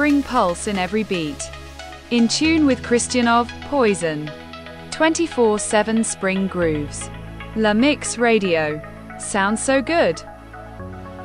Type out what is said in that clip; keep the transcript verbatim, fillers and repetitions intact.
spring pulse in every beat. In tune with Christianov, Poison. twenty-four seven spring grooves. La Mix Radio. Sounds so good.